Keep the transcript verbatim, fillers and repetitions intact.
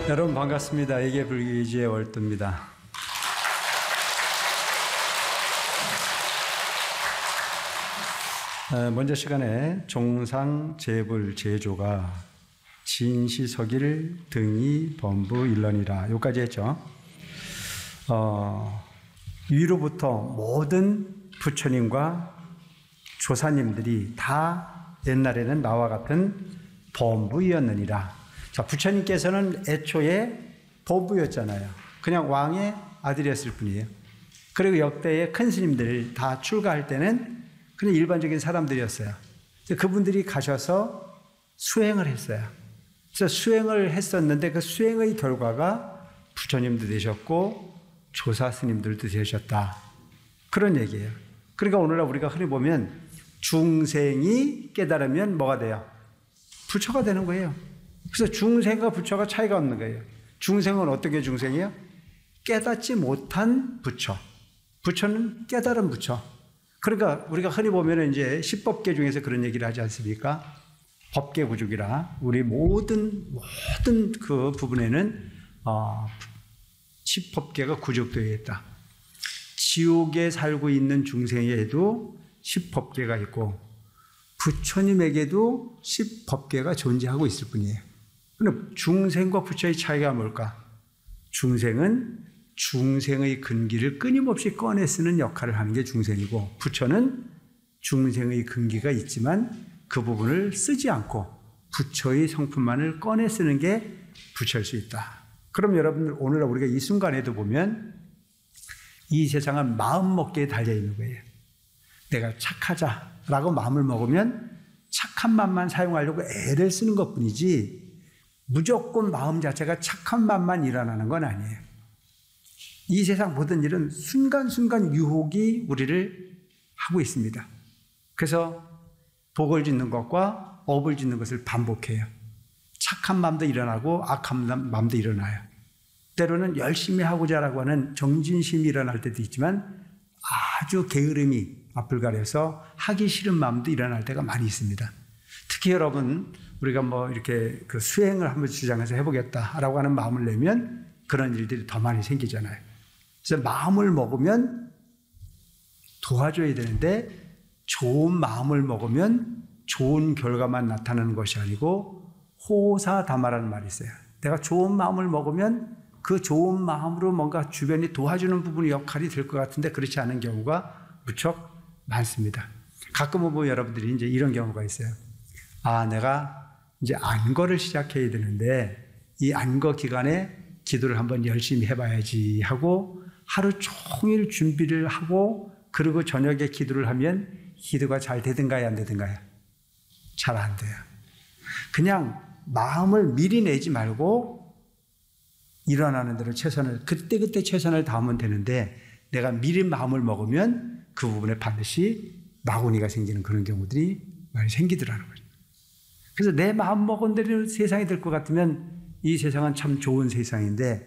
여러분 반갑습니다. 에게 불기지의 월두입니다. 먼저 시간에 종상 제불 제조가 진시서길 등이 범부 일러니라 여기까지 했죠. 어, 위로부터 모든 부처님과 조사님들이 다 옛날에는 나와 같은 범부였느니라. 자, 부처님께서는 애초에 범부였잖아요. 그냥 왕의 아들이었을 뿐이에요. 그리고 역대의 큰 스님들 다 출가할 때는 그냥 일반적인 사람들이었어요. 그분들이 가셔서 수행을 했어요. 그래서 수행을 했었는데 그 수행의 결과가 부처님도 되셨고 조사 스님들도 되셨다. 그런 얘기예요. 그러니까 오늘날 우리가 흔히 보면 중생이 깨달으면 뭐가 돼요? 부처가 되는 거예요. 그래서 중생과 부처가 차이가 없는 거예요. 중생은 어떻게 중생이에요? 깨닫지 못한 부처. 부처는 깨달은 부처. 그러니까 우리가 흔히 보면 이제 십법계 중에서 그런 얘기를 하지 않습니까? 법계 구죽이라 우리 모든 모든 그 부분에는 어, 십법계가 구죽되어 있다. 지옥에 살고 있는 중생에도 십법계가 있고 부처님에게도 십법계가 존재하고 있을 뿐이에요. 그런데 중생과 부처의 차이가 뭘까? 중생은 중생의 근기를 끊임없이 꺼내 쓰는 역할을 하는 게 중생이고 부처는 중생의 근기가 있지만 그 부분을 쓰지 않고 부처의 성품만을 꺼내 쓰는 게 부처일 수 있다. 그럼 여러분들 오늘 우리가 이 순간에도 보면 이 세상은 마음먹기에 달려있는 거예요. 내가 착하자라고 마음을 먹으면 착한 맘만 사용하려고 애를 쓰는 것뿐이지 무조건 마음 자체가 착한 맘만 일어나는 건 아니에요. 이 세상 모든 일은 순간순간 유혹이 우리를 하고 있습니다. 그래서 복을 짓는 것과 업을 짓는 것을 반복해요. 착한 마음도 일어나고 악한 마음도 일어나요. 때로는 열심히 하고자라고 하는 정진심이 일어날 때도 있지만 아주 게으름이 앞을 가려서 하기 싫은 마음도 일어날 때가 많이 있습니다. 특히 여러분 우리가 뭐 이렇게 그 수행을 한번 주장해서 해보겠다라고 하는 마음을 내면 그런 일들이 더 많이 생기잖아요. 그래서 마음을 먹으면 도와줘야 되는데 좋은 마음을 먹으면 좋은 결과만 나타나는 것이 아니고 호사다마라는 말이 있어요. 내가 좋은 마음을 먹으면 그 좋은 마음으로 뭔가 주변이 도와주는 부분의 역할이 될 것 같은데 그렇지 않은 경우가 무척 많습니다. 가끔은 뭐 여러분들이 이제 이런 경우가 있어요. 아, 내가 이제 안거를 시작해야 되는데 이 안거 기간에 기도를 한번 열심히 해봐야지 하고 하루 종일 준비를 하고 그리고 저녁에 기도를 하면 기도가 잘 되든가요, 안 되든가요? 잘 안 돼요. 그냥 마음을 미리 내지 말고 일어나는 대로 최선을 그때그때 최선을 다하면 되는데 내가 미리 마음을 먹으면 그 부분에 반드시 마구니가 생기는 그런 경우들이 많이 생기더라는 거죠. 그래서 내 마음 먹은 대로 세상이 될 것 같으면 이 세상은 참 좋은 세상인데